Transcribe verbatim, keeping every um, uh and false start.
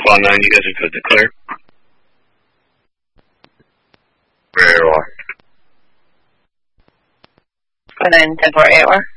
Squad nine, you guys are good to clear. Very well. Squad nine, ten four, A O R.